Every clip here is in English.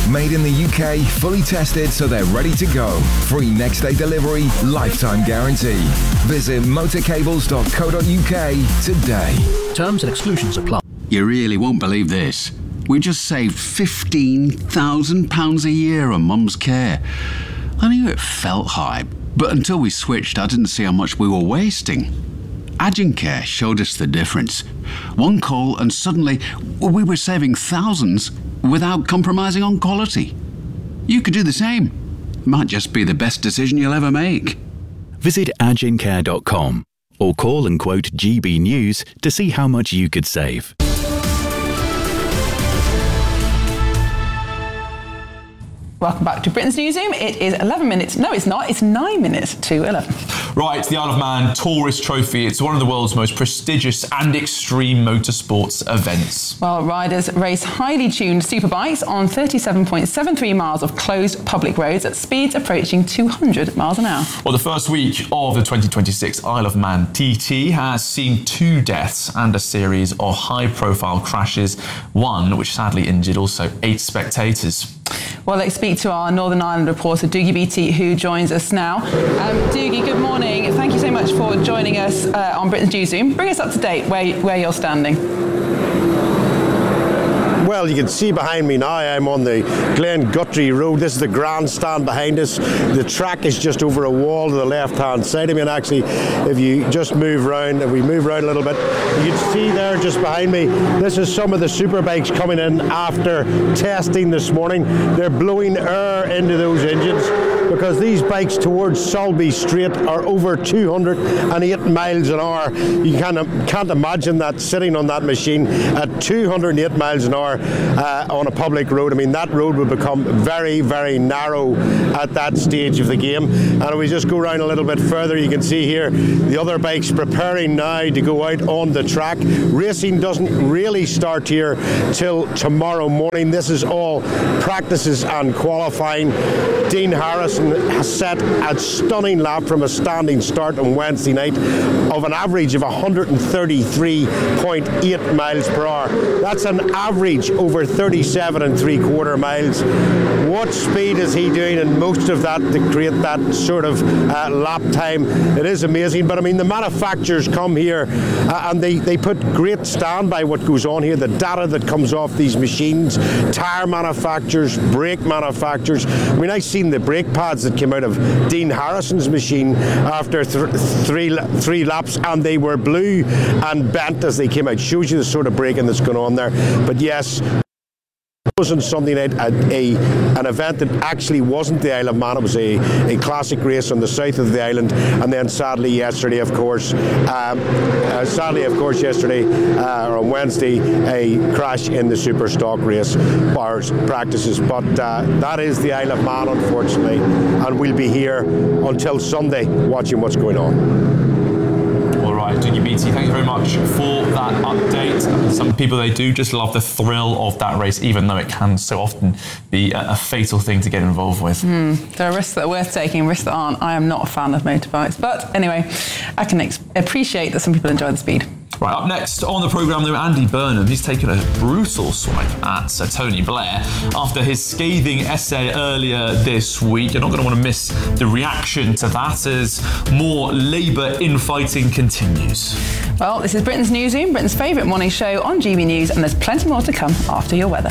Made in the UK, fully tested so they're ready to go. Free next day delivery, lifetime guarantee. Visit motorcables.co.uk today. Terms and exclusions apply. You really won't believe this. We just saved £15,000 a year on Mum's care. I knew it felt high, but until we switched, I didn't see how much we were wasting. Agencare showed us the difference. One call and suddenly we were saving thousands without compromising on quality. You could do the same. Might just be the best decision you'll ever make. Visit agencare.com or call and quote GB News to see how much you could save. Welcome back to Britain's Newsroom. It is 11 minutes. No, it's not. It's 9 minutes to 11. Right, the Isle of Man Tourist Trophy. It's one of the world's most prestigious and extreme motorsports events. Well, riders race highly tuned superbikes on 37.73 miles of closed public roads at speeds approaching 200 miles an hour. Well, the first week of the 2026 Isle of Man TT has seen 2 deaths and a series of high-profile crashes, one which sadly injured also 8 spectators. Well, let's speak to our Northern Ireland reporter, Dougie Beattie, who joins us now. Dougie, good morning. Thank you so much for joining us on Britain's Newsroom. Bring us up to date where you're standing. Well, you can see behind me now, I'm on the Glen Guthrie Road. This is the grandstand behind us. The track is just over a wall to the left-hand side. I mean, actually, if you just move round, if we move round a little bit, you can see there just behind me, this is some of the superbikes coming in after testing this morning. They're blowing air into those engines because these bikes towards Sulby Straight are over 208 miles an hour. You can't imagine that sitting on that machine at 208 miles an hour on a public road. I mean, that road would become very, very narrow at that stage of the game. And if we just go around a little bit further, you can see here the other bikes preparing now to go out on the track. Racing doesn't really start here till tomorrow morning. This is all practices and qualifying. Dean Harrison has set a stunning lap from a standing start on Wednesday night of an average of 133.8 miles per hour. That's an average over 37 3/4 miles. What speed is he doing in most of that to create that sort of lap time? It is amazing. But I mean, the manufacturers come here and they put great stand by what goes on here, the data that comes off these machines, tyre manufacturers, brake manufacturers. I mean, I've seen the brake pads that came out of Dean Harrison's machine after three laps, and they were blue and bent as they came out. Shows you the sort of braking that's going on there. But yes, it wasn't something an event that actually wasn't the Isle of Man. It was a classic race on the south of the island, and then sadly yesterday, of course, yesterday or on Wednesday, a crash in the super stock race bars practices. But that is the Isle of Man, unfortunately, and we'll be here until Sunday watching what's going on. Dougie Beattie, thank you very much for that update. Some people, they do just love the thrill of that race, even though it can so often be a fatal thing to get involved with. There are risks that are worth taking, risks that aren't. I am not a fan of motorbikes, but anyway, I can appreciate that some people enjoy the speed. Right, up next on the programme, though, Andy Burnham. He's taken a brutal swipe at Tony Blair after his scathing essay earlier this week. You're not going to want to miss the reaction to that as more Labour infighting continues. Well, this is Britain's Newsroom, Britain's favourite morning show on GB News, and there's plenty more to come after your weather.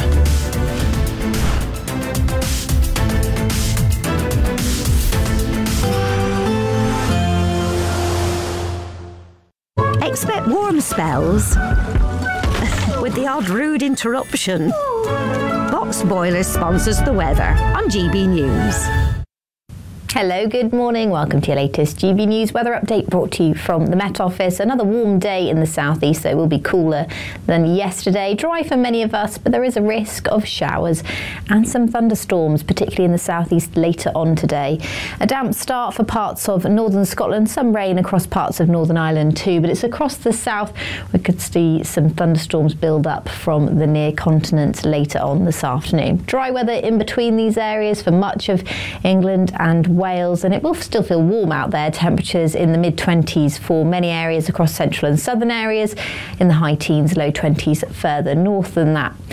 Expect warm spells with the odd rude interruption. Box Boilers sponsors the weather on GB News. Hello, good morning. Welcome to your latest GB News weather update brought to you from the Met Office. Another warm day in the southeast, so it will be cooler than yesterday. Dry for many of us, but there is a risk of showers and some thunderstorms, particularly in the southeast later on today. A damp start for parts of northern Scotland, some rain across parts of Northern Ireland too, but it's across the south we could see some thunderstorms build up from the near continent later on this afternoon. Dry weather in between these areas for much of England and Wales, and it will still feel warm out there. Temperatures in the mid-20s for many areas across central and southern areas, in the high teens, low 20s further north than that.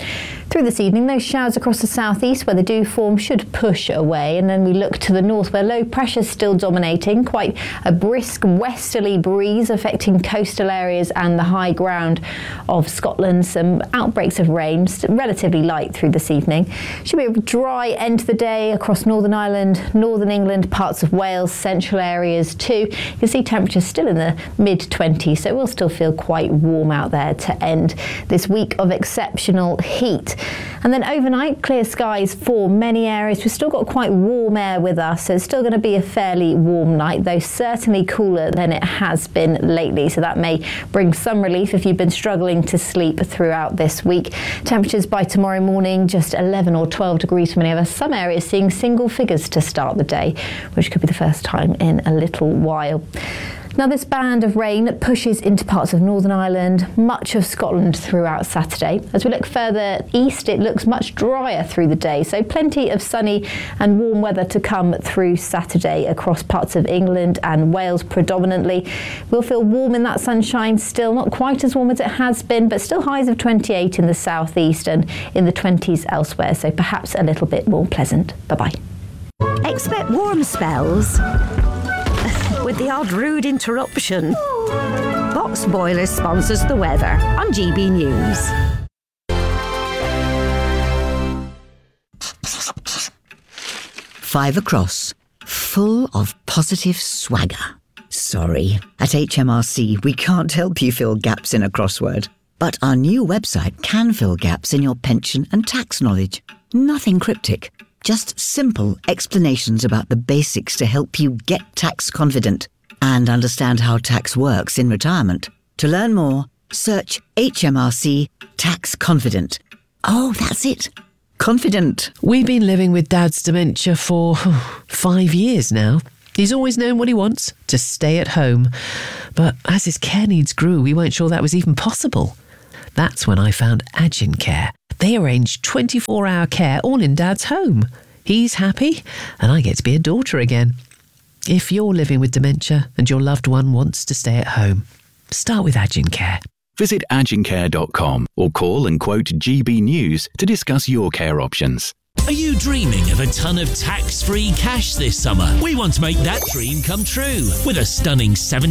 Through this evening, those showers across the southeast where they do form should push away, and then we look to the north where low pressure is still dominating. Quite a brisk westerly breeze affecting coastal areas and the high ground of Scotland. Some outbreaks of rain, relatively light through this evening. Should be a dry end to the day across Northern Ireland, Northern England, parts of Wales, central areas too. You can see temperatures still in the mid-20s, so it will still feel quite warm out there to end this week of exceptional heat. And then overnight, clear skies for many areas. We've still got quite warm air with us, so it's still going to be a fairly warm night, though certainly cooler than it has been lately. So that may bring some relief if you've been struggling to sleep throughout this week. Temperatures by tomorrow morning, just 11 or 12 degrees for many of us. Some areas seeing single figures to start the day, which could be the first time in a little while. Now, this band of rain pushes into parts of Northern Ireland, much of Scotland throughout Saturday. As we look further east, it looks much drier through the day, so plenty of sunny and warm weather to come through Saturday across parts of England and Wales predominantly. We'll feel warm in that sunshine still, not quite as warm as it has been, but still highs of 28 in the southeast and in the 20s elsewhere, so perhaps a little bit more pleasant. Bye-bye. Expect warm spells with the odd rude interruption. Box Boilers sponsors the weather on GB News. Five across, full of positive swagger. Sorry, at HMRC we can't help you fill gaps in a crossword. But our new website can fill gaps in your pension and tax knowledge. Nothing cryptic. Just simple explanations about the basics to help you get tax confident and understand how tax works in retirement. To learn more, search HMRC Tax Confident. Oh, that's it. Confident. We've been living with Dad's dementia for 5 years now. He's always known what he wants, to stay at home. But as his care needs grew, we weren't sure that was even possible. That's when I found Agincare. They arrange 24-hour care all in Dad's home. He's happy, and I get to be a daughter again. If you're living with dementia and your loved one wants to stay at home, start with Agincare. Visit agincare.com or call and quote GB News to discuss your care options. Are you dreaming of a ton of tax-free cash this summer? We want to make that dream come true with a stunning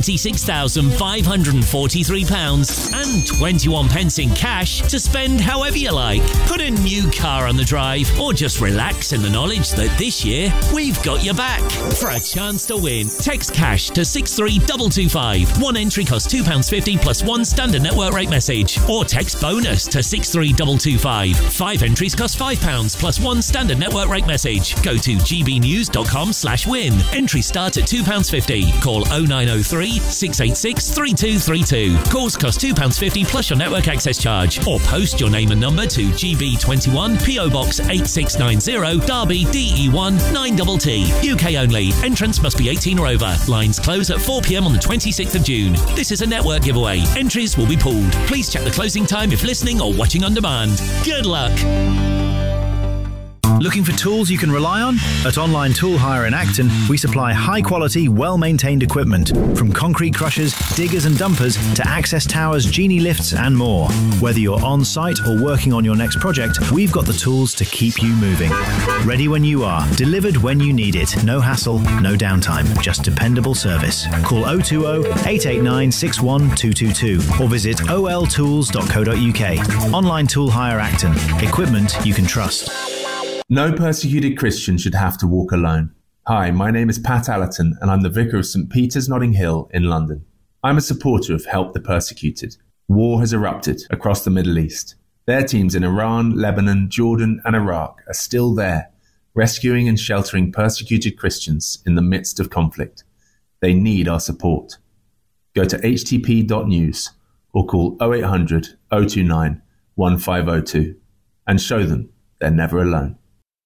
£76,543 and 21 pence in cash to spend however you like. Put a new car on the drive or just relax in the knowledge that this year we've got your back. For a chance to win, text cash to 63225. One entry costs £2.50 plus one standard network rate message. Or text bonus to 63225. 5 entries cost £5 plus one standard network rate message. Go to gbnews.com/win. Entries start at £2.50. Call 0903 686 3232. Calls cost £2.50 plus your network access charge. Or post your name and number to GB21 PO Box 8690 Derby DE1 9TT. UK only. Entrance must be 18 or over. Lines close at 4 p.m. on the 26th of June. This is a network giveaway. Entries will be pooled. Please check the closing time if listening or watching on demand. Good luck. Looking for tools you can rely on? At Online Tool Hire in Acton, we supply high-quality, well-maintained equipment, from concrete crushers, diggers and dumpers to access towers, genie lifts and more. Whether you're on-site or working on your next project, we've got the tools to keep you moving. Ready when you are, delivered when you need it. No hassle, no downtime, just dependable service. Call 020-889-61222 or visit oltools.co.uk. Online Tool Hire Acton. Equipment you can trust. No persecuted Christian should have to walk alone. Hi, my name is Pat Allerton and I'm the Vicar of St Peter's Notting Hill in London. I'm a supporter of Help the Persecuted. War has erupted across the Middle East. Their teams in Iran, Lebanon, Jordan and Iraq are still there, rescuing and sheltering persecuted Christians in the midst of conflict. They need our support. Go to htp.news or call 0800 029 1502 and show them they're never alone.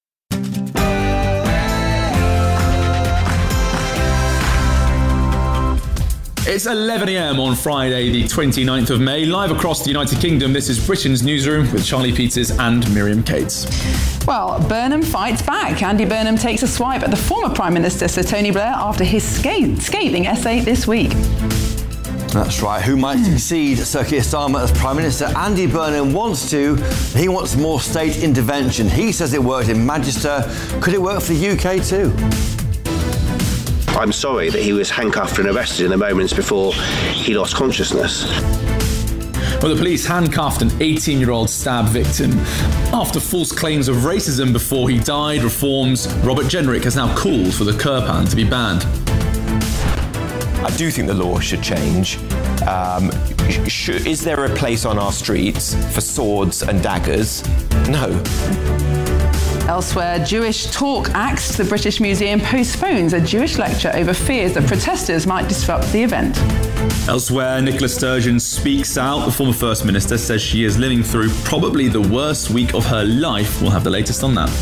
It's 11 a.m. on Friday, the 29th of May. Live across the United Kingdom, this is Britain's Newsroom with Charlie Peters and Miriam Cates. Well, Burnham fights back. Andy Burnham takes a swipe at the former Prime Minister, Sir Tony Blair, after his scathing essay this week. That's right. Who might succeed Sir Keir Starmer as Prime Minister? Andy Burnham wants to. He wants more state intervention. He says it worked in Manchester. Could it work for the UK too? I'm sorry that he was handcuffed and arrested in the moments before he lost consciousness. Well, the police handcuffed an 18-year-old stab victim after false claims of racism before he died. Reform's Robert Jenrick has now called for the curb hand to be banned. I do think the law should change. Is there a place on our streets for swords and daggers? No. Elsewhere, Jewish Talk Acts, the British Museum postpones a Jewish lecture over fears that protesters might disrupt the event. Elsewhere, Nicola Sturgeon speaks out. The former First Minister says she is living through probably the worst week of her life. We'll have the latest on that.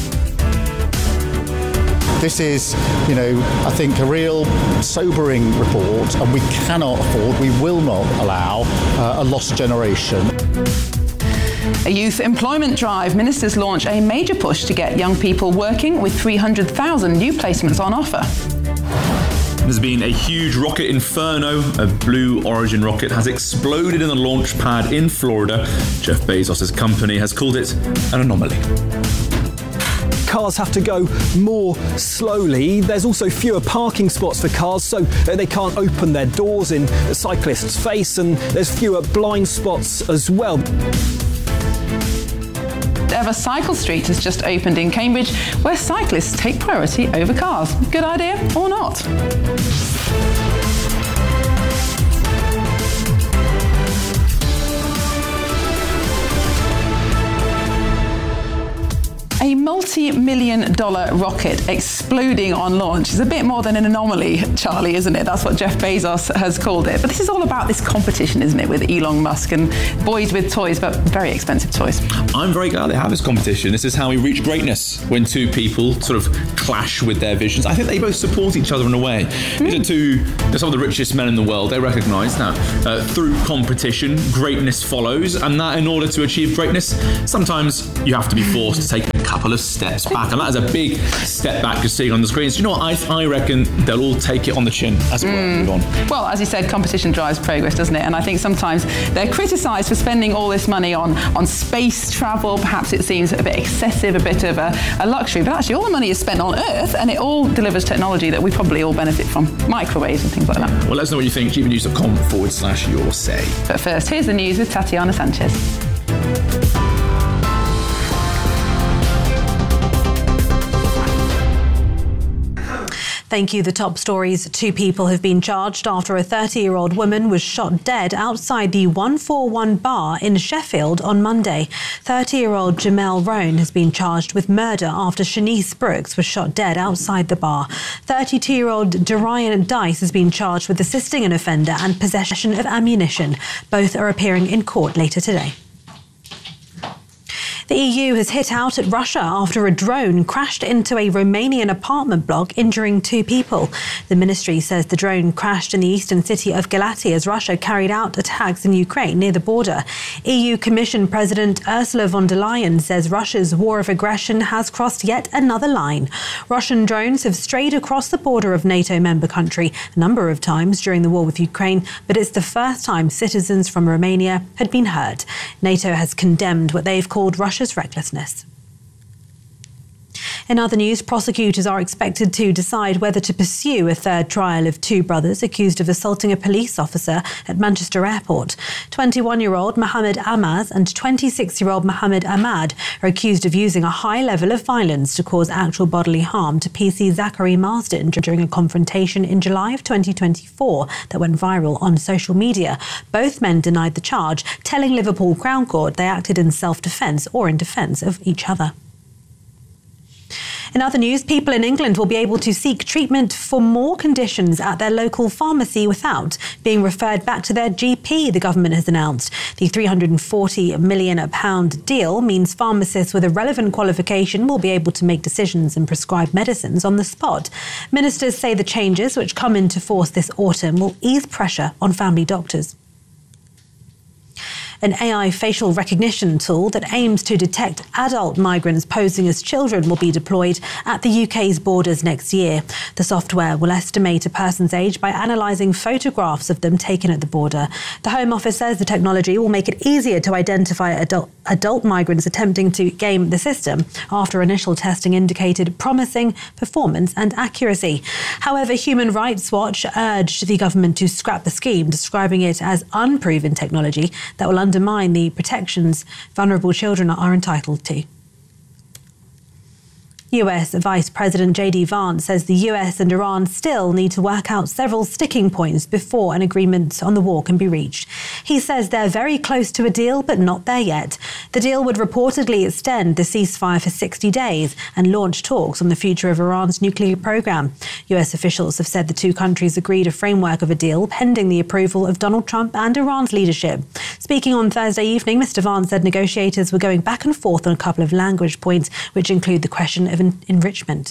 This is, I think a real sobering report, and we cannot afford, we will not allow a lost generation. A youth employment drive. Ministers launch a major push to get young people working with 300,000 new placements on offer. There's been a huge rocket inferno. A Blue Origin rocket has exploded in the launch pad in Florida. Jeff Bezos' company has called it an anomaly. Cars have to go more slowly. There's also fewer parking spots for cars, so they can't open their doors in a cyclist's face, and there's fewer blind spots as well. Ever Cycle Street has just opened in Cambridge, where cyclists take priority over cars. Good idea or not? A multi-million-dollar rocket exploding on launch is a bit more than an anomaly, Charlie, isn't it? That's what Jeff Bezos has called it. But this is all about this competition, isn't it, with Elon Musk and boys with toys, but very expensive toys. I'm very glad they have this competition. This is how we reach greatness, when two people sort of clash with their visions. I think they both support each other in a way. These are some of the richest men in the world. They recognise that through competition, greatness follows, and that in order to achieve greatness, sometimes you have to be forced to take a couple of steps back, and that is a big step back you're seeing on the screens. You know what? I reckon they'll all take it on the chin as it were. Move on. Well, as you said, competition drives progress, doesn't it? And I think sometimes they're criticised for spending all this money on space travel. Perhaps it seems a bit excessive, a bit of a luxury, but actually all the money is spent on Earth, and it all delivers technology that we probably all benefit from, microwaves and things like that. Well, let us know what you think. gbnews.com/your say. But first, here's the news with Tatiana Sanchez. Thank you. The top stories. 2 people have been charged after a 30-year-old woman was shot dead outside the 141 bar in Sheffield on Monday. 30-year-old Jamel Rohn has been charged with murder after Shanice Brooks was shot dead outside the bar. 32-year-old Dorian Dice has been charged with assisting an offender and possession of ammunition. Both are appearing in court later today. The EU has hit out at Russia after a drone crashed into a Romanian apartment block, injuring 2 people. The ministry says the drone crashed in the eastern city of Galati as Russia carried out attacks in Ukraine near the border. EU Commission President Ursula von der Leyen says Russia's war of aggression has crossed yet another line. Russian drones have strayed across the border of NATO member country a number of times during the war with Ukraine, but it's the first time citizens from Romania had been hurt. NATO has condemned what they've called Russia's recklessness. In other news, prosecutors are expected to decide whether to pursue a third trial of 2 brothers accused of assaulting a police officer at Manchester Airport. 21-year-old Mohammed Amaz and 26-year-old Mohammed Ahmad are accused of using a high level of violence to cause actual bodily harm to PC Zachary Marsden during a confrontation in July of 2024 that went viral on social media. Both men denied the charge, telling Liverpool Crown Court they acted in self-defence or in defence of each other. In other news, people in England will be able to seek treatment for more conditions at their local pharmacy without being referred back to their GP, the government has announced. The £340 million deal means pharmacists with a relevant qualification will be able to make decisions and prescribe medicines on the spot. Ministers say the changes, which come into force this autumn, will ease pressure on family doctors. An AI facial recognition tool that aims to detect adult migrants posing as children will be deployed at the UK's borders next year. The software will estimate a person's age by analysing photographs of them taken at the border. The Home Office says the technology will make it easier to identify adult migrants attempting to game the system after initial testing indicated promising performance and accuracy. However, Human Rights Watch urged the government to scrap the scheme, describing it as unproven technology that will undermine the protections vulnerable children are entitled to. US Vice President J.D. Vance says the US and Iran still need to work out several sticking points before an agreement on the war can be reached. He says they're very close to a deal, but not there yet. The deal would reportedly extend the ceasefire for 60 days and launch talks on the future of Iran's nuclear program. US officials have said the two countries agreed a framework of a deal pending the approval of Donald Trump and Iran's leadership. Speaking on Thursday evening, Mr. Vance said negotiators were going back and forth on a couple of language points, which include the question of enrichment.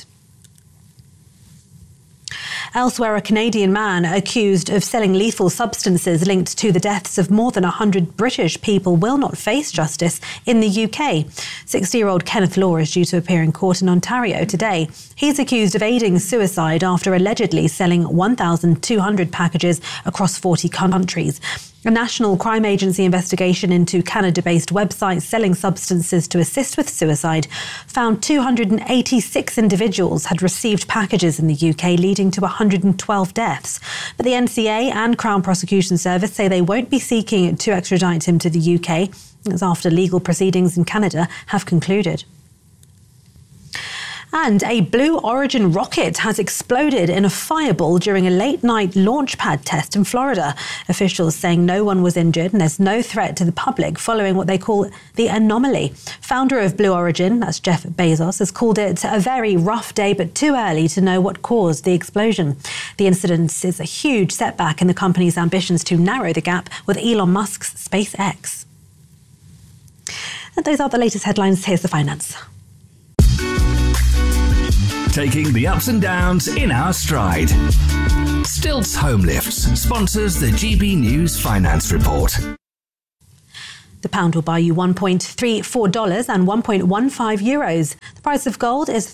Elsewhere, a Canadian man accused of selling lethal substances linked to the deaths of more than 100 British people will not face justice in the UK. 60-year-old Kenneth Law is due to appear in court in Ontario today. He's accused of aiding suicide after allegedly selling 1,200 packages across 40 countries. A National Crime Agency investigation into Canada-based websites selling substances to assist with suicide found 286 individuals had received packages in the UK, leading to 112 deaths. But the NCA and Crown Prosecution Service say they won't be seeking to extradite him to the UK, as after legal proceedings in Canada have concluded. And a Blue Origin rocket has exploded in a fireball during a late-night launch pad test in Florida. Officials saying no one was injured and there's no threat to the public following what they call the anomaly. Founder of Blue Origin, that's Jeff Bezos, has called it a very rough day but too early to know what caused the explosion. The incident is a huge setback in the company's ambitions to narrow the gap with Elon Musk's SpaceX. And those are the latest headlines. Here's the finance. Taking the ups and downs in our stride. Stilts Home Lifts sponsors the GB News Finance Report. The pound will buy you $1.34 and €1.15. The price of gold is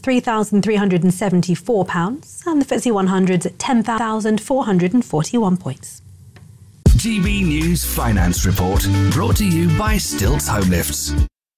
£3,374 and the FTSE 100's at 10,441 points. GB News Finance Report, brought to you by Stilts Home Lifts.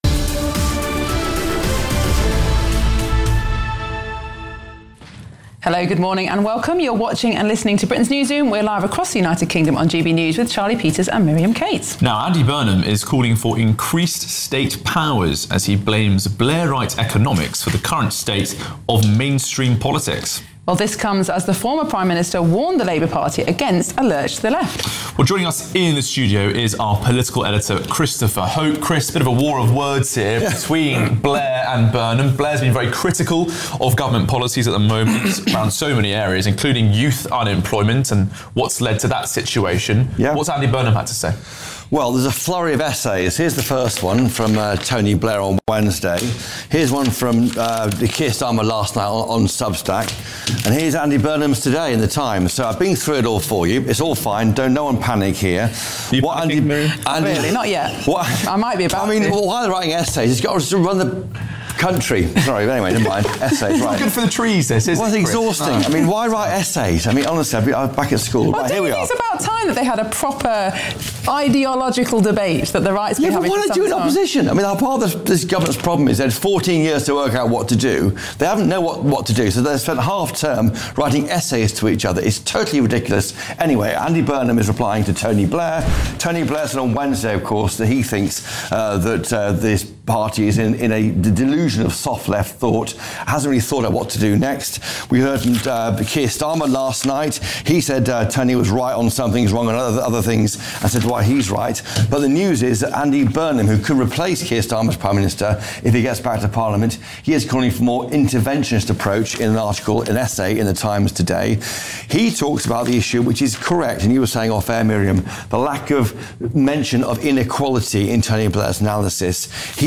Hello, good morning and welcome. You're watching and listening to Britain's Newsroom. We're live across the United Kingdom on GB News with Charlie Peters and Miriam Cates. Now, Andy Burnham is calling for increased state powers as he blames Blairite economics for the current state of mainstream politics. Well, this comes as the former Prime Minister warned the Labour Party against a lurch to the left. Well, joining us in the studio is our political editor, Christopher Hope. Chris, a bit of a war of words here between Blair and Burnham. Blair's been very critical of government policies at the moment around so many areas, including youth unemployment and what's led to that situation. What's Andy Burnham had to say? Well, there's a flurry of essays. Here's the first one from Tony Blair on Wednesday. Here's one from Keir Starmer last night on Substack. And here's Andy Burnham's today in the Times. So I've been through it all for you. It's all fine. No one panic here. What Andy, really? Not yet. What, I might be about to. Well, while they're writing essays, he's got to run the country. Sorry, anyway, never mind. Essays, it's not good for the trees, this, is it? Well, it's exhausting. I mean, why write essays? I mean, honestly, I was back at school. Well, here we are. It's about time that they had a proper ideological debate that the right's been having for some time. Why not do it in opposition? I mean, part of this government's problem is they had 14 years to work out what to do. They haven't know what to do, so they've spent half term writing essays to each other. It's totally ridiculous. Anyway, Andy Burnham is replying to Tony Blair. Tony Blair said on Wednesday, of course, that he thinks that this party is in a delusion of soft left thought, hasn't really thought out what to do next. We heard from Keir Starmer last night. He said Tony was right on some things, wrong on other things, and said why he's right. But the news is that Andy Burnham, who could replace Keir Starmer as Prime Minister if he gets back to Parliament, he is calling for a more interventionist approach in an article, an essay in the Times today. He talks about the issue, which is correct, and you were saying off air, Miriam, the lack of mention of inequality in Tony Blair's analysis. He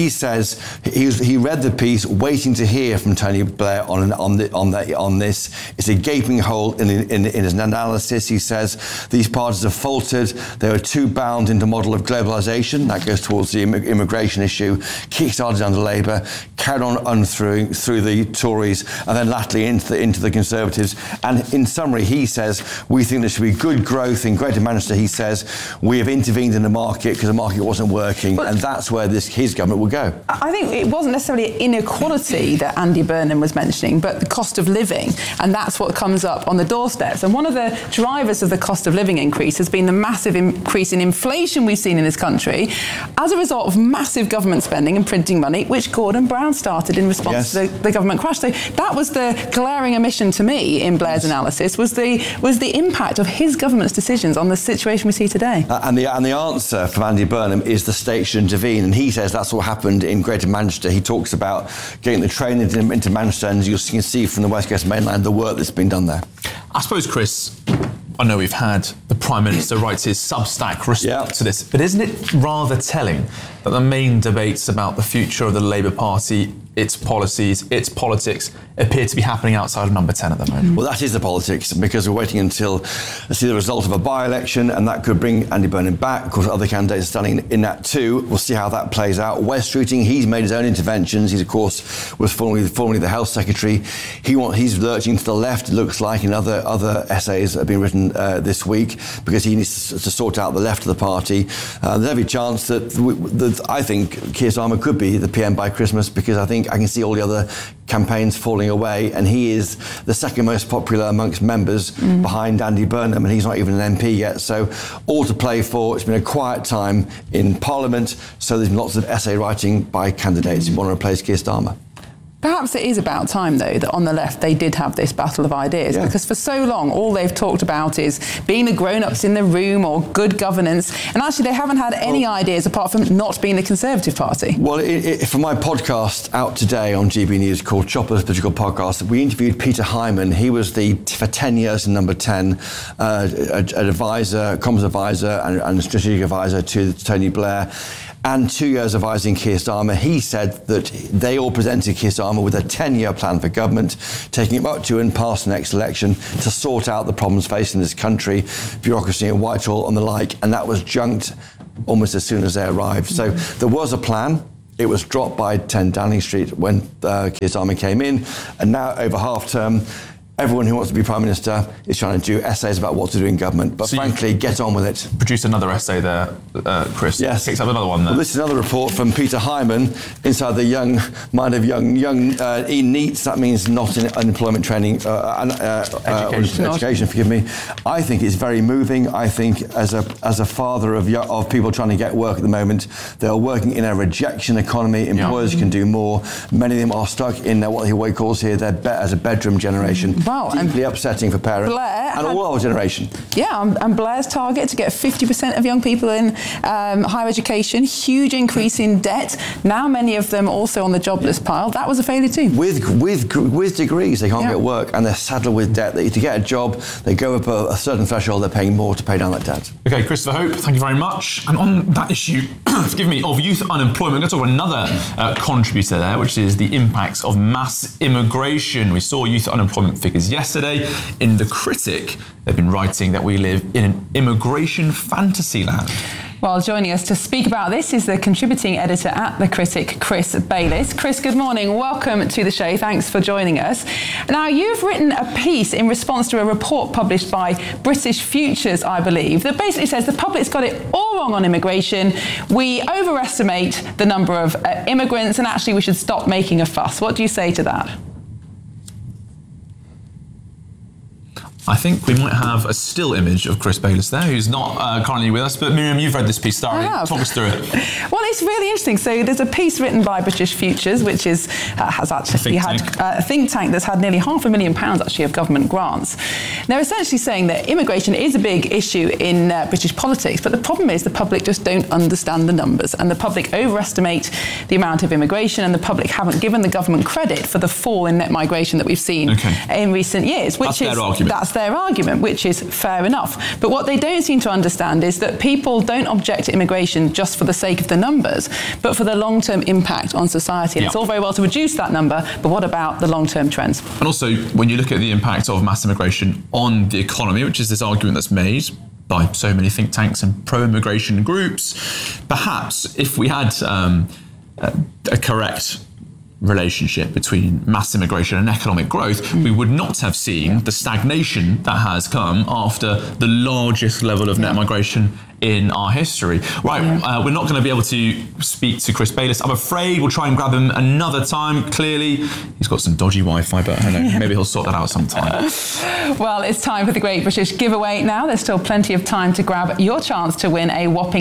he says he read the piece, waiting to hear from Tony Blair on this. It's a gaping hole in his analysis. He says these parties have faltered. They were too bound into model of globalisation. That goes towards the immigration issue. Kick-started under Labour, carried on through the Tories, and then latterly into the Conservatives. And in summary, he says we think there should be good growth in Greater Manchester. He says we have intervened in the market because the market wasn't working, and that's where his government will go. I think it wasn't necessarily inequality that Andy Burnham was mentioning, but the cost of living, and that's what comes up on the doorsteps. And one of the drivers of the cost of living increase has been the massive increase in inflation we've seen in this country as a result of massive government spending and printing money, which Gordon Brown started in response to the government crash. So that was the glaring omission to me in Blair's analysis, was the impact of his government's decisions on the situation we see today. And the answer from Andy Burnham is the state should intervene, and he says that's what happened in Greater Manchester. He talks about getting the train into Manchester, and you can see from the West Coast mainland the work that's been done there. I suppose, Chris, I know we've had the Prime Minister write his Substack response to this, but isn't it rather telling that the main debates about the future of the Labour Party, its policies, its politics, appear to be happening outside of number 10 at the moment? Well, that is the politics, because we're waiting until to see the result of a by-election, and that could bring Andy Burnham back. Of course, other candidates are standing in that too. We'll see how that plays out. Wes Streeting, he's made his own interventions. He, of course, was formerly the Health Secretary. He's lurching to the left, it looks like, in other essays that have been written this week, because he needs to sort out the left of the party. There's every chance that I think Keir Starmer could be the PM by Christmas, because I think I can see all the other campaigns falling away, and he is the second most popular amongst members behind Andy Burnham, and he's not even an MP yet. So all to play for. It's been a quiet time in Parliament, so there's been lots of essay writing by candidates who want to replace Keir Starmer. Perhaps it is about time, though, that on the left they did have this battle of ideas, because for so long all they've talked about is being the grown-ups in the room or good governance, and actually they haven't had any ideas apart from not being the Conservative Party. Well, for my podcast out today on GB News called Chopper's Political Podcast, we interviewed Peter Hyman. He was for 10 years in number 10, an advisor, comms advisor and strategic advisor to Tony Blair, and 2 years advising Keir Starmer. He said that they all presented Keir Starmer with a 10-year plan for government, taking him up to and past the next election to sort out the problems facing this country, bureaucracy in Whitehall and the like, and that was junked almost as soon as they arrived. So there was a plan. It was dropped by 10 Downing Street when Keir Starmer came in, and now over half-term, everyone who wants to be Prime Minister is trying to do essays about what to do in government. But frankly, get on with it. Produce another essay there, Chris. Yes. Kicks up another one there. Well, this is another report from Peter Hyman inside the young mind of young NEETs. That means not in unemployment training, education, forgive me. I think it's very moving. I think as a father of people trying to get work at the moment, they are working in a rejection economy. Employers can do more. Many of them are stuck in what he calls here as a bedroom generation. Wow, deeply upsetting for parents and all our generation. Yeah, and Blair's target to get 50% of young people in higher education, huge increase in debt. Now many of them also on the jobless pile. That was a failure too. With degrees, they can't get work, and they're saddled with debt. To get a job, they go up a certain threshold, they're paying more to pay down that debt. Okay, Christopher Hope, thank you very much. And on that issue, forgive me, of youth unemployment, I'm going to talk about another contributor there, which is the impacts of mass immigration. We saw youth unemployment figures yesterday. In The Critic, they've been writing that we live in an immigration fantasy land. Well, joining us to speak about this is the contributing editor at The Critic, Chris Bayliss. Chris, good morning. Welcome to the show. Thanks for joining us. Now, you've written a piece in response to a report published by British Futures, I believe, that basically says the public's got it all wrong on immigration. We overestimate the number of immigrants, and actually we should stop making a fuss. What do you say to that? I think we might have a still image of Chris Bayliss there, who's not currently with us. But Miriam, you've read this piece thoroughly. Talk us through it. Well, it's really interesting. So there's a piece written by British Futures, which has actually had a think tank that's had nearly £500,000 actually of government grants. They're essentially saying that immigration is a big issue in British politics, but the problem is the public just don't understand the numbers, and the public overestimate the amount of immigration, and the public haven't given the government credit for the fall in net migration that we've seen in recent years. That's their argument. their argument, which is fair enough. But what they don't seem to understand is that people don't object to immigration just for the sake of the numbers, but for the long-term impact on society. And it's all very well to reduce that number, but what about the long-term trends? And also, when you look at the impact of mass immigration on the economy, which is this argument that's made by so many think tanks and pro-immigration groups, perhaps if we had a correct relationship between mass immigration and economic growth, we would not have seen the stagnation that has come after the largest level of net migration in our history. Right, we're not going to be able to speak to Chris Bayliss. I'm afraid we'll try and grab him another time. Clearly, he's got some dodgy Wi-Fi, but I don't know, maybe he'll sort that out sometime. Well, it's time for the Great British Giveaway now. There's still plenty of time to grab your chance to win a whopping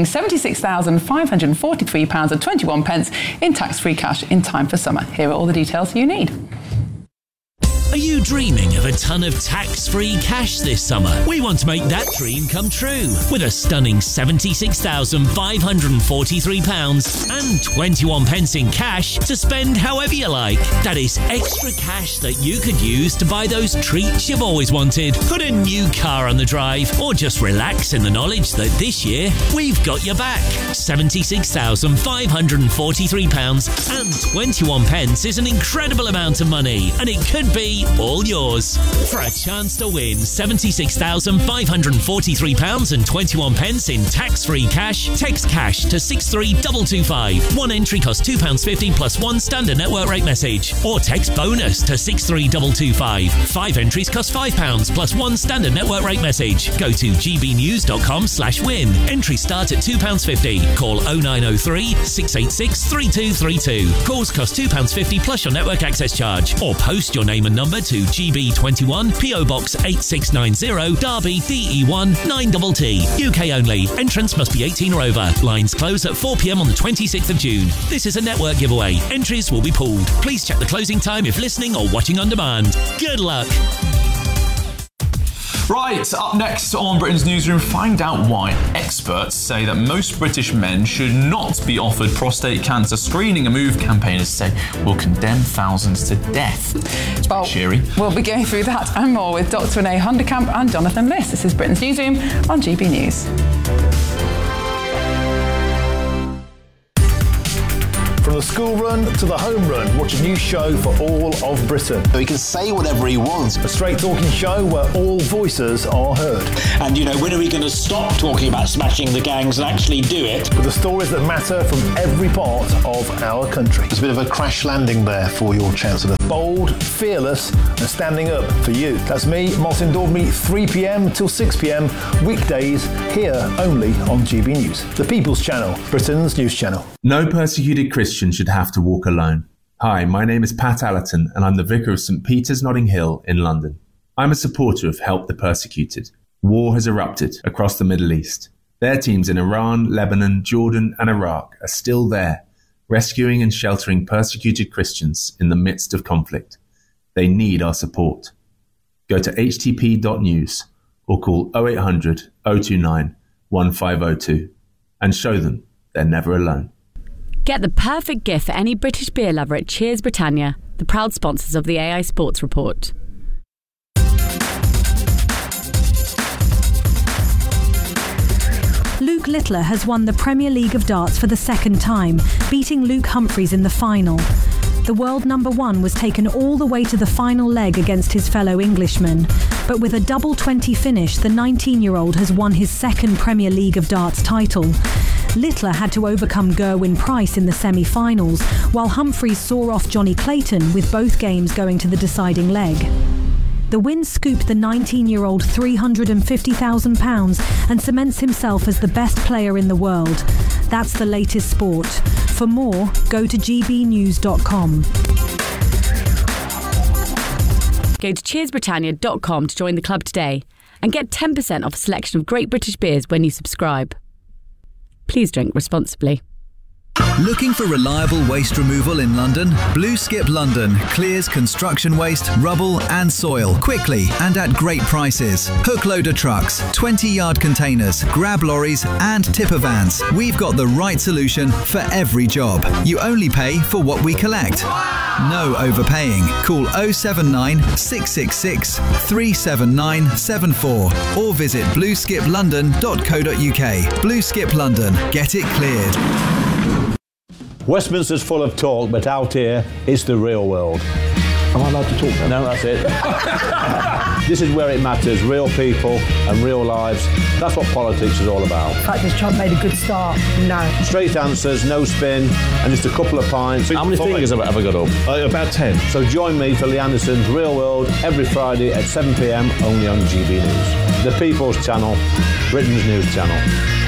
£76,543.21 in tax-free cash in time for summer. Here are all the details you need. Are you dreaming of a ton of tax-free cash this summer? We want to make that dream come true with a stunning £76,543.21 in cash to spend however you like. That is extra cash that you could use to buy those treats you've always wanted, put a new car on the drive, or just relax in the knowledge that this year we've got your back. £76,543.21 is an incredible amount of money, and it could be all yours. For a chance to win £76,543.21 in tax-free cash, text cash to 63225. One entry costs £2.50 plus one standard network rate message. Or text bonus to 63225. 5 entries cost £5 plus one standard network rate message. Go to gbnews.com/win. Entries start at £2.50. Call 0903 686 3232. Calls cost £2.50 plus your network access charge. Or post your name and number to GB21 PO Box 8690 Derby DE1 9TT. UK only. Entrance must be 18 or over. Lines close at 4 p.m. on the 26th of June. This is a network giveaway. Entries will be pooled. Please check the closing time if listening or watching on demand. Good luck. Right, up next on Britain's Newsroom, find out why experts say that most British men should not be offered prostate cancer screening, a move campaigners say will condemn thousands to death. It's well, cheery. We'll be going through that and more with Dr. Renee Honderkamp and Jonathan Liss. This is Britain's Newsroom on GB News. From the school run to the home run, watch a new show for all of Britain. So he can say whatever he wants. A straight talking show where all voices are heard. And, when are we going to stop talking about smashing the gangs and actually do it? With the stories that matter from every part of our country. There's a bit of a crash landing there for your Chancellor. Bold, fearless and standing up for you. That's me, Martin Daubney, 3 p.m. till 6 p.m. weekdays here only on GB News. The People's Channel, Britain's news channel. No persecuted Christian should have to walk alone. Hi, my name is Pat Allerton and I'm the Vicar of St Peter's Notting Hill in London. I'm a supporter of Help the Persecuted. War has erupted across the Middle East. Their teams in Iran, Lebanon, Jordan and Iraq are still there, rescuing and sheltering persecuted Christians in the midst of conflict. They need our support. Go to htp.news or call 0800 029 1502 and show them they're never alone. Get the perfect gift for any British beer lover at Cheers Britannia, the proud sponsors of the AI Sports Report. Luke Littler has won the Premier League of Darts for the second time, beating Luke Humphries in the final. The world number one was taken all the way to the final leg against his fellow Englishman. But with a double 20 finish, the 19-year-old has won his second Premier League of Darts title. Littler had to overcome Gerwyn Price in the semi-finals, while Humphries saw off Johnny Clayton, with both games going to the deciding leg. The win scooped the 19-year-old £350,000 and cements himself as the best player in the world. That's the latest sport. For more, go to gbnews.com. Go to cheersbritannia.com to join the club today and get 10% off a selection of great British beers when you subscribe. Please drink responsibly. Looking for reliable waste removal in London? Blue Skip London clears construction waste, rubble and soil quickly and at great prices. Hook loader trucks, 20-yard containers, grab lorries and tipper vans. We've got the right solution for every job. You only pay for what we collect. No overpaying. Call 079 666 37974 or visit blueskiplondon.co.uk. Blue Skip London. Get it cleared. Westminster's full of talk, but out here, it's the real world. Am I allowed to talk now? No, that's it. This is where it matters, real people and real lives. That's what politics is all about. In fact, has Trump made a good start? No. Straight answers, no spin, and just a couple of pints. How many fingers have I got up? About 10. So join me for Lee Anderson's Real World every Friday at 7 p.m, only on GB News. The People's Channel, Britain's news channel.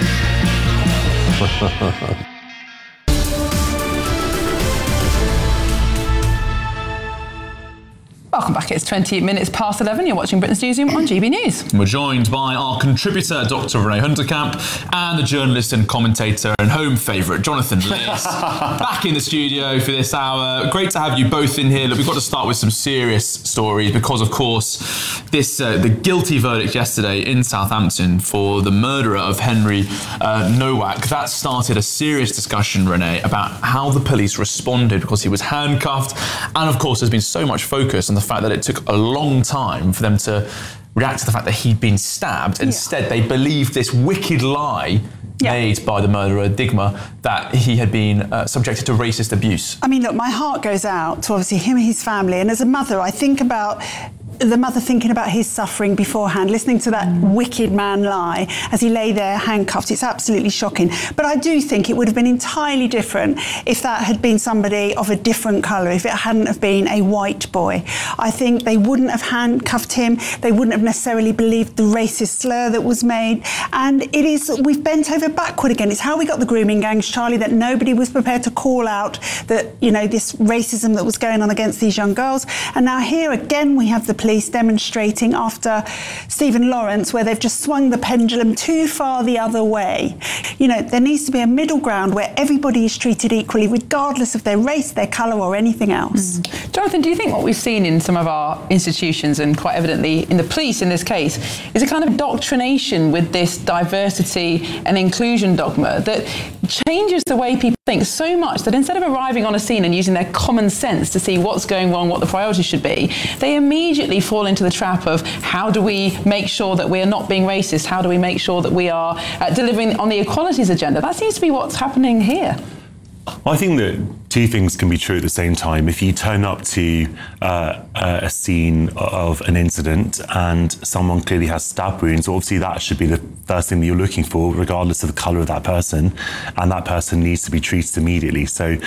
Welcome back. It's 20 minutes past 11. You're watching Britain's Newsroom on GB News. We're joined by our contributor, Dr. Renee Hunterkamp, and the journalist and commentator and home favourite, Jonathan Liss, back in the studio for this hour. Great to have you both in here. Look, we've got to start with some serious stories because, of course, this the guilty verdict yesterday in Southampton for the murderer of Henry Nowak, that started a serious discussion, Renee, about how the police responded because he was handcuffed. And, of course, there's been so much focus on the fact that it took a long time for them to react to the fact that he'd been stabbed. Instead, they believed this wicked lie made by the murderer, Digma, that he had been subjected to racist abuse. I mean, look, my heart goes out to obviously him and his family. And as a mother, I think about the mother thinking about his suffering beforehand, listening to that wicked man lie as he lay there handcuffed. It's absolutely shocking. But I do think it would have been entirely different if that had been somebody of a different colour, if it hadn't have been a white boy. I think they wouldn't have handcuffed him. They wouldn't have necessarily believed the racist slur that was made. And it is, we've bent over backward again. It's how we got the grooming gangs, Charlie, that nobody was prepared to call out that, you know, this racism that was going on against these young girls. And now here again, we have the police demonstrating after Stephen Lawrence, where they've just swung the pendulum too far the other way. You know, there needs to be a middle ground where everybody is treated equally, regardless of their race, their colour or anything else. Jonathan, do you think what we've seen in some of our institutions, and quite evidently in the police in this case, is a kind of indoctrination with this diversity and inclusion dogma that changes the way people think so much that instead of arriving on a scene and using their common sense to see what's going wrong, what the priorities should be, they immediately fall into the trap of how do we make sure that we are not being racist? How do we make sure that we are delivering on the equalities agenda? That seems to be what's happening here. I think that two things can be true at the same time. If you turn up to a scene of an incident and someone clearly has stab wounds, obviously that should be the first thing that you're looking for, regardless of the colour of that person, and that person needs to be treated immediately. So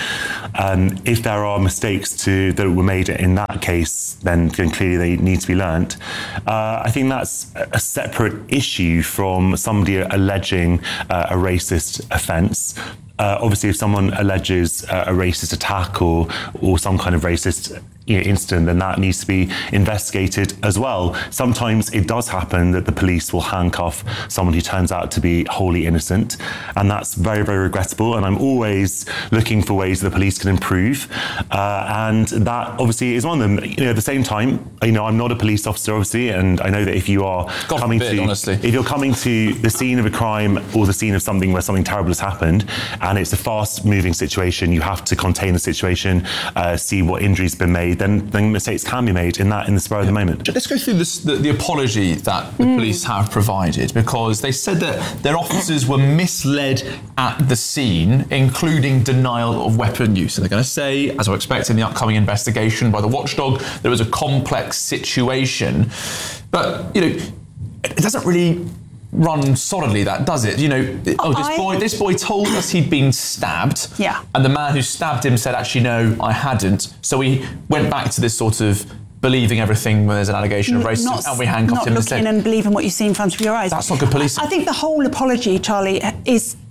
if there are mistakes that were made in that case, then clearly they need to be learnt. I think that's a separate issue from somebody alleging a racist offence. Obviously, if someone alleges a racist attack or some kind of racist incident, then that needs to be investigated as well. Sometimes it does happen that the police will handcuff someone who turns out to be wholly innocent, and that's very, very regrettable. And I'm always looking for ways that the police can improve, and that obviously is one of them. You know, at the same time, you know, I'm not a police officer, obviously, and I know that if you are if you're coming to the scene of a crime or the scene of something where something terrible has happened, and it's a fast-moving situation, you have to contain the situation, see what injuries have been made. Then mistakes can be made in the spur of the moment. Let's go through the apology that the police have provided, because they said that their officers were misled at the scene, including denial of weapon use. And they're going to say, as I expect in the upcoming investigation by the watchdog, there was a complex situation. But, you know, it doesn't really run solidly, that does it? You know, this boy told us he'd been stabbed. Yeah. And the man who stabbed him said, actually, no, I hadn't. So we went back to this sort of believing everything when there's an allegation of racism, and we handcuffed him instead. Not looking and believing what you see in front of your eyes. That's not good policing. I think the whole apology, Charlie, is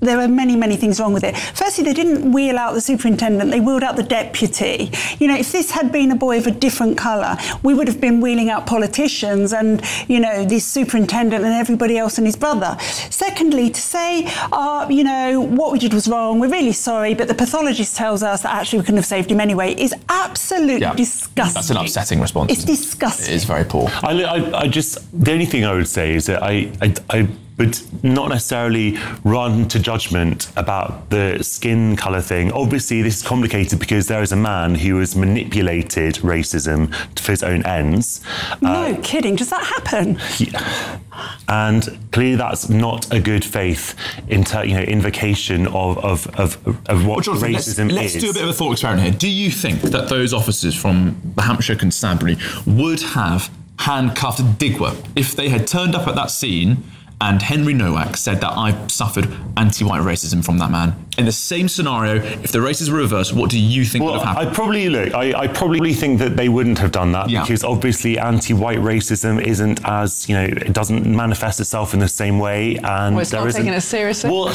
there are many, many things wrong with it. Firstly, they didn't wheel out the superintendent, they wheeled out the deputy. You know, if this had been a boy of a different colour, we would have been wheeling out politicians and, you know, this superintendent and everybody else and his brother. Secondly, to say, you know, what we did was wrong, we're really sorry, but the pathologist tells us that actually we couldn't have saved him anyway, is absolutely disgusting. That's an upsetting response. It's disgusting. It is very poor. I just, the only thing I would say is that I would not necessarily run to judgment about the skin colour thing. Obviously, this is complicated because there is a man who has manipulated racism for his own ends. No kidding, does that happen? Yeah. And clearly that's not a good faith invocation of what racism let's is. do a bit of a thought experiment here. Do you think that those officers from the Hampshire Constabulary would have handcuffed Digwear if they had turned up at that scene and Henry Nowak said that I've suffered anti-white racism from that man? In the same scenario, if the races were reversed, what do you think would have happened? I probably think that they wouldn't have done that because obviously anti-white racism isn't as, it doesn't manifest itself in the same way. And it's not taken as seriously? Well,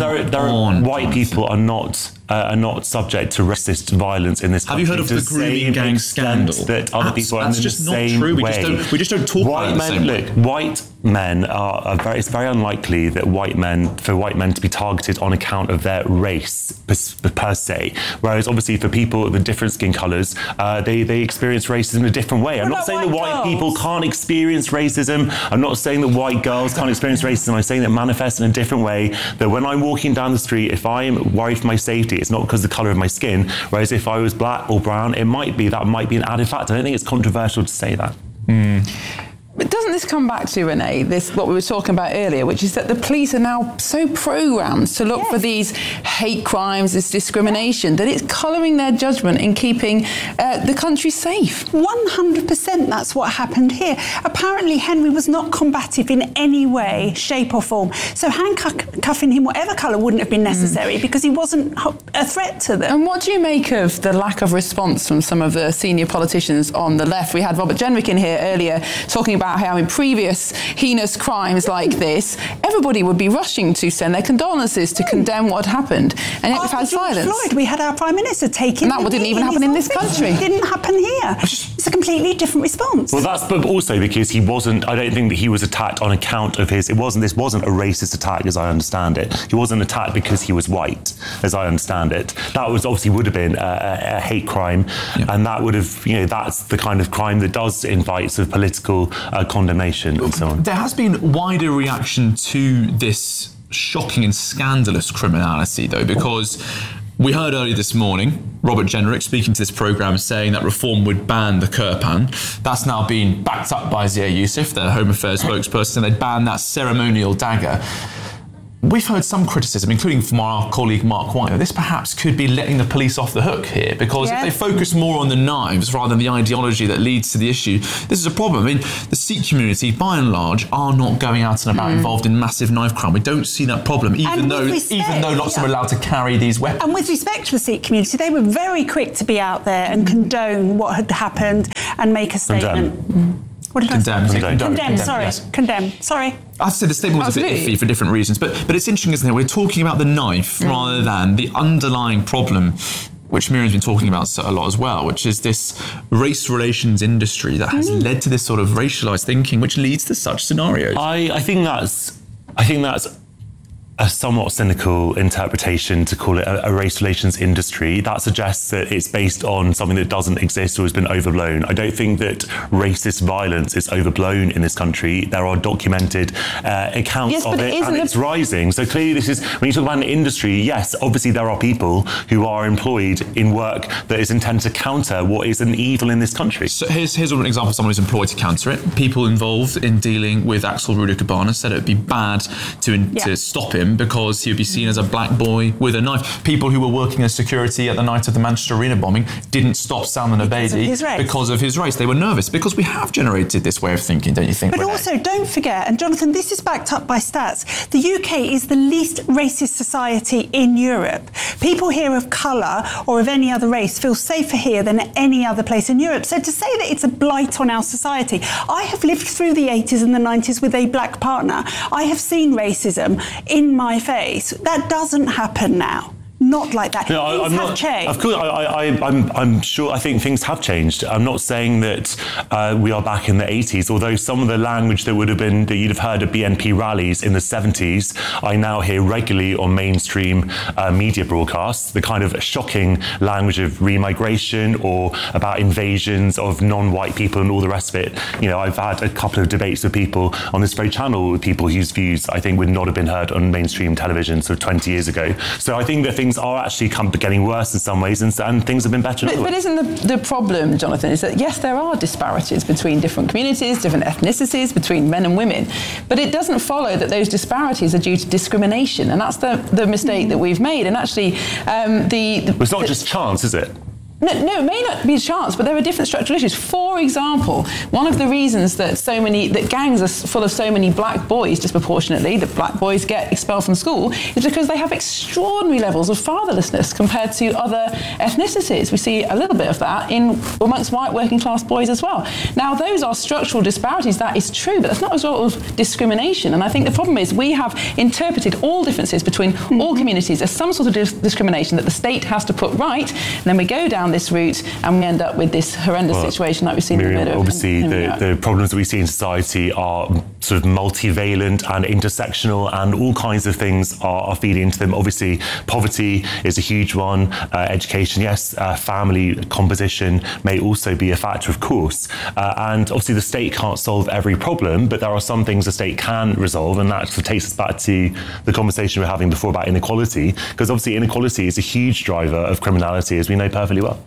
white people are not subject to racist violence in this country. Have you heard of the grooming gang scandal? That other people are in the just same not true. way. We just don't talk about it the same way. White men it's very unlikely that white men to be targeted on account of their race per se. Whereas obviously for people with different skin colours, they experience racism in a different way. I'm not saying that white people can't experience racism. I'm not saying that white girls can't experience racism. I'm saying that it manifests in a different way. That when I'm walking down the street, if I'm worried for my safety, it's not because of the colour of my skin. Whereas if I was black or brown, that might be an added factor. I don't think it's controversial to say that. But doesn't this come back to, Renee, what we were talking about earlier, which is that the police are now so programmed to look for these hate crimes, this discrimination, that it's colouring their judgment in keeping the country safe? 100% that's what happened here. Apparently Henry was not combative in any way, shape or form. So handcuffing him, whatever colour, wouldn't have been necessary because he wasn't a threat to them. And what do you make of the lack of response from some of the senior politicians on the left? We had Robert Jenrick in here earlier talking about how in previous heinous crimes like this, everybody would be rushing to send their condolences to condemn what had happened. And yet we've had silence. Floyd, we had our Prime Minister taking and that didn't even happen in this country. It didn't happen here. It's a completely different response. Well, but also because he wasn't, I don't think that he was attacked on account of this wasn't a racist attack as I understand it. He wasn't attacked because he was white, as I understand it. That would have been a hate crime, and that would have, that's the kind of crime that does invite sort of political condemnation and so on. There has been wider reaction to this shocking and scandalous criminality, though, because we heard earlier this morning Robert Jenrick speaking to this programme saying that reform would ban the Kirpan. That's now been backed up by Zia Youssef, their Home Affairs spokesperson, and they'd ban that ceremonial dagger. We've heard some criticism, including from our colleague Mark White, that this perhaps could be letting the police off the hook here, because if they focus more on the knives rather than the ideology that leads to the issue, this is a problem. I mean, the Sikh community, by and large, are not going out and about involved in massive knife crime. We don't see that problem, even though lots are allowed to carry these weapons. And with respect to the Sikh community, they were very quick to be out there and condone what had happened and make a statement. What did I say? Condemn, sorry. Yes. Condemn, sorry. I'd say the statement was a bit iffy for different reasons, but it's interesting, isn't it? We're talking about the knife rather than the underlying problem, which Miriam's been talking about a lot as well, which is this race relations industry that has led to this sort of racialised thinking, which leads to such scenarios. I think that's a somewhat cynical interpretation to call it a race relations industry. That suggests that it's based on something that doesn't exist or has been overblown. I don't think that racist violence is overblown in this country. There are documented accounts of it, and it's rising. So clearly this is, when you talk about an industry, yes, obviously there are people who are employed in work that is intended to counter what is an evil in this country. So here's an example of someone who's employed to counter it. People involved in dealing with Axel Ruda Cabana said it would be bad to stop him because he would be seen as a black boy with a knife. People who were working as security at the night of the Manchester Arena bombing didn't stop Salman Abedi because of his race. They were nervous because we have generated this way of thinking, don't you think? But also, don't forget, and Jonathan, this is backed up by stats, the UK is the least racist society in Europe. People here of colour or of any other race feel safer here than any other place in Europe. So to say that it's a blight on our society, I have lived through the 80s and the 90s with a black partner. I have seen racism in my face. That doesn't happen now. Not like that. No, Things have changed. Of course, I'm sure. I think things have changed. I'm not saying that we are back in the 80s. Although some of the language that you'd have heard at BNP rallies in the 70s, I now hear regularly on mainstream media broadcasts. The kind of shocking language of remigration or about invasions of non-white people and all the rest of it. You know, I've had a couple of debates with people on this very channel with people whose views I think would not have been heard on mainstream television sort of 20 years ago. So I think that things are actually getting worse in some ways, and things have been better. But isn't the problem, Jonathan, is that yes, there are disparities between different communities, different ethnicities, between men and women, but it doesn't follow that those disparities are due to discrimination, and that's the mistake that we've made. And actually, it's not just chance, is it? No, it may not be a chance, but there are different structural issues. For example, one of the reasons that gangs are full of so many black boys disproportionately, that black boys get expelled from school, is because they have extraordinary levels of fatherlessness compared to other ethnicities. We see a little bit of that amongst white working class boys as well. Now, those are structural disparities, that is true, but that's not a result of discrimination. And I think the problem is we have interpreted all differences between all communities as some sort of discrimination that the state has to put right, and then we go down this route and we end up with this horrendous situation like we've seen Miriam, in the middle. Obviously, the problems that we see in society are sort of multivalent and intersectional, and all kinds of things are feeding into them. Obviously, poverty is a huge one. Education, yes. Family composition may also be a factor, of course. And obviously, the state can't solve every problem, but there are some things the state can resolve, and that sort of takes us back to the conversation we were having before about inequality, because obviously inequality is a huge driver of criminality, as we know perfectly well.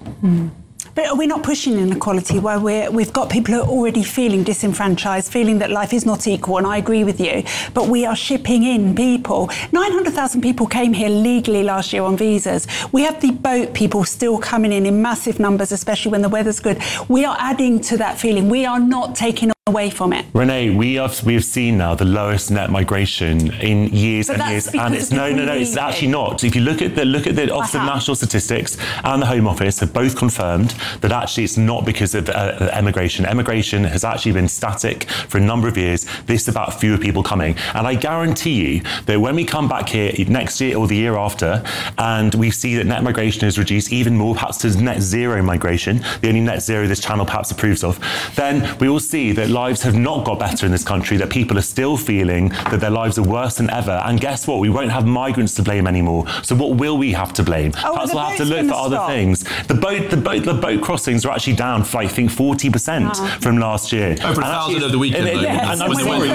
But are we not pushing inequality where we've got people who are already feeling disenfranchised, feeling that life is not equal, and I agree with you, but we are shipping in people. 900,000 people came here legally last year on visas. We have the boat people still coming in massive numbers, especially when the weather's good. We are adding to that feeling. We are not taking away from it. Renee, we have seen now the lowest net migration in years and years, and it's it's actually not. If you look at the Office of National Statistics and the Home Office have both confirmed that actually it's not because of emigration. Emigration has actually been static for a number of years. This is about fewer people coming, and I guarantee you that when we come back here next year or the year after, and we see that net migration is reduced even more, perhaps to net zero migration, the only net zero this channel perhaps approves of, then we will see that lives have not got better in this country, that people are still feeling that their lives are worse than ever. And guess what? We won't have migrants to blame anymore. So what will we have to blame? Perhaps we'll have to look for other things. The boat crossings are actually down for, I think, 40% from last year. Over 1,000 over the weekend. And I'm sorry,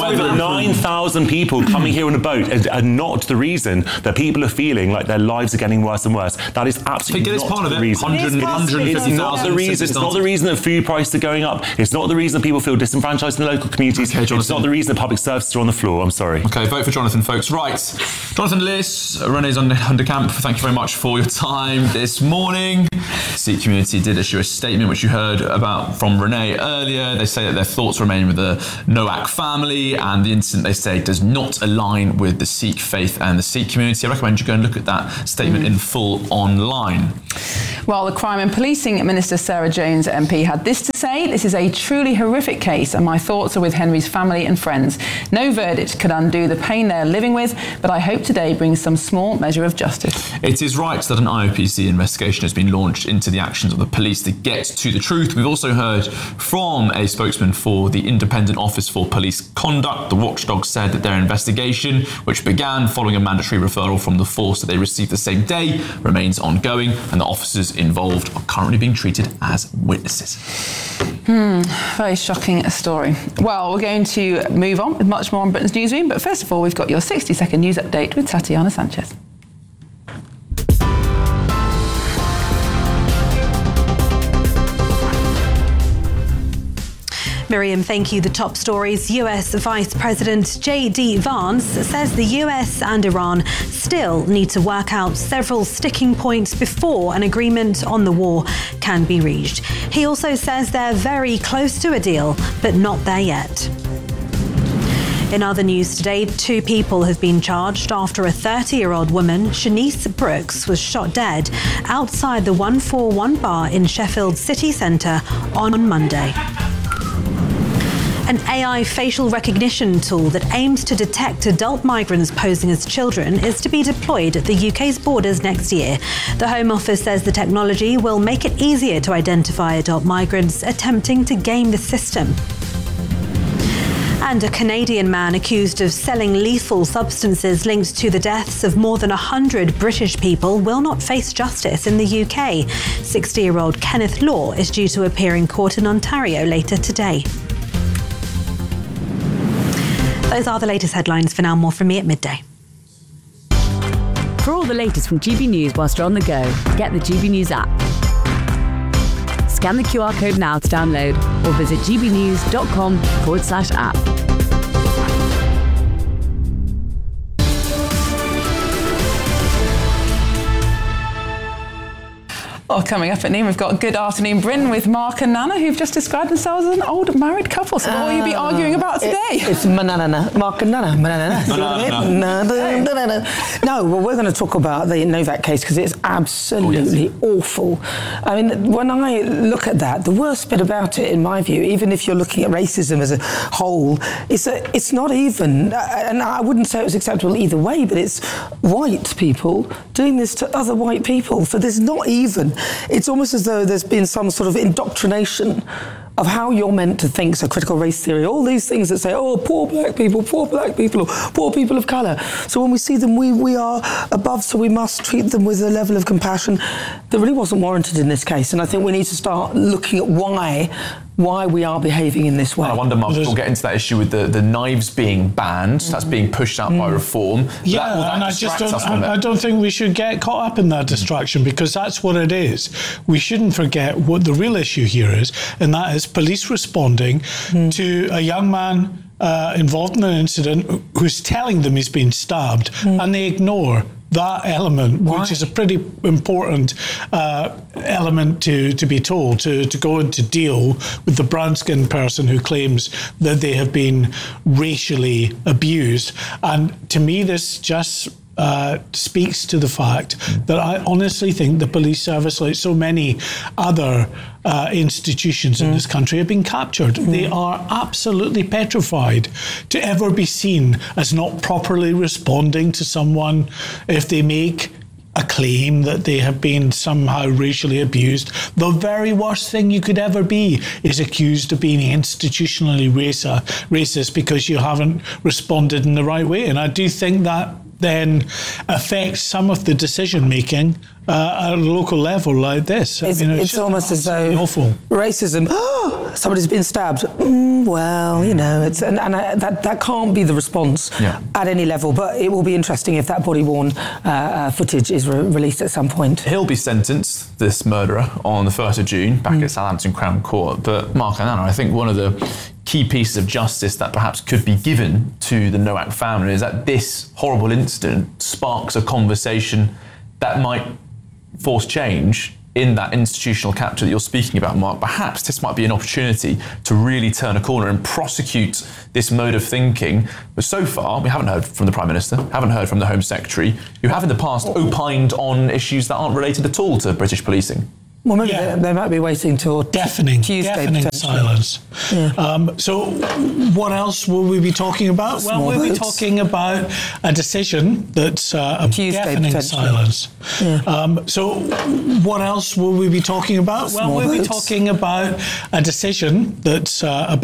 9,000 people coming here on a boat are not the reason that people are feeling like their lives are getting worse and worse. That is absolutely not the reason. It's not the reason. It's not the reason that food prices are going up. It's not the reason that people feel disenfranchised in the local communities. Okay, it's not the reason that public services are on the floor. I'm sorry. Okay, vote for Jonathan, folks. Right. Jonathan Lewis, Renee's Undercamp, thank you very much for your time this morning. The Sikh community did issue a statement, which you heard about from Renee earlier. They say that their thoughts remain with the Noack family, and the incident, they say, does not align with the Sikh faith and the Sikh community. I recommend you go and look at that statement in full online. Well, the Crime and Policing Minister Sarah Jones MP had this to say: "This is a truly horrific case, and my thoughts are with Henry's family and friends. No verdict could undo the pain they're living with, but I hope today brings some small measure of justice." It is right that an IOPC investigation has been launched into the actions of the police to get to the truth. We've also heard from a spokesman for the Independent Office for Police Conduct. The watchdog said that their investigation, which began following a mandatory referral from the force that they received the same day, remains ongoing, and the officers involved are currently being treated as witnesses. Very shocking story. Well, we're going to move on with much more on Britain's Newsroom, but first of all, we've got your 60-second news update with Tatiana Sanchez. Miriam, thank you. The top stories. US Vice President J.D. Vance says the US and Iran still need to work out several sticking points before an agreement on the war can be reached. He also says they're very close to a deal, but not there yet. In other news today, 2 people have been charged after a 30-year-old woman, Shanice Brooks, was shot dead outside the 141 bar in Sheffield city centre on Monday. An AI facial recognition tool that aims to detect adult migrants posing as children is to be deployed at the UK's borders next year. The Home Office says the technology will make it easier to identify adult migrants attempting to game the system. And a Canadian man accused of selling lethal substances linked to the deaths of more than 100 British people will not face justice in the UK. 60-year-old Kenneth Law is due to appear in court in Ontario later today. Those are the latest headlines. For now, more from me at midday. For all the latest from GB News whilst you're on the go, get the GB News app. Scan the QR code now to download or visit gbnews.com/app. Well, coming up at noon, we've got Good Afternoon Britain with Mark and Nana, who've just described themselves as an old married couple. So what will you be arguing about today? It's Manana, Mark and Nana. No, well, we're going to talk about the Novak case because it's absolutely awful. I mean, when I look at that, the worst bit about it, in my view, even if you're looking at racism as a whole, it's not even, and I wouldn't say it was acceptable either way, but it's white people doing this to other white people. So there's not even. It's almost as though there's been some sort of indoctrination of how you're meant to think. So critical race theory, all these things that say, oh, poor black people, or poor people of colour. So when we see them, we are above, so we must treat them with a level of compassion that really wasn't warranted in this case. And I think we need to start looking at why we are behaving in this way. I wonder, Mark, we'll get into that issue with the knives being banned. That's being pushed out by reform. Yeah, and I don't think we should get caught up in that distraction because that's what it is. We shouldn't forget what the real issue here is, and that is police responding to a young man involved in an incident who's telling them he's been stabbed, and they ignore that element, which is a pretty important element to be told, to go and to deal with the brown-skinned person who claims that they have been racially abused. And to me, this just speaks to the fact that I honestly think the police service, like so many other institutions in this country, have been captured. They are absolutely petrified to ever be seen as not properly responding to someone if they make a claim that they have been somehow racially abused. The very worst thing you could ever be is accused of being institutionally racist because you haven't responded in the right way. And I do think that then affects some of the decision making at a local level like this. It's almost as though awful. Racism, somebody's been stabbed. Well, you know, that can't be the response at any level, but it will be interesting if that body-worn footage is released at some point. He'll be sentenced, this murderer, on the 1st of June, back at Southampton Crown Court. But Mark and Anna, I think one of the key pieces of justice that perhaps could be given to the Nowak family is that this horrible incident sparks a conversation that might force change in that institutional capture that you're speaking about, Mark. Perhaps this might be an opportunity to really turn a corner and prosecute this mode of thinking. But so far, we haven't heard from the Prime Minister, haven't heard from the Home Secretary, who have in the past opined on issues that aren't related at all to British policing. Well, maybe they might be waiting till deafening Tuesday. Silence. Yeah. So what else will we be talking about? We'll be talking about a decision that's a deafening silence. Yeah. So what else will we be talking about? We'll be talking about a decision that's